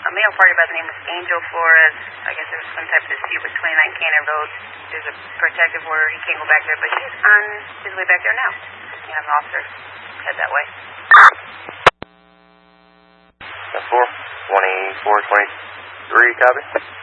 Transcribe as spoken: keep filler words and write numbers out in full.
a male party by the name of Angel Flores. I guess there was some type of dispute with twenty-nine Cannon Road. There's a protective order. He can't go back there, but he's on his way back there now. You have an officer head that way. That's four. twenty-four twenty-three, copy.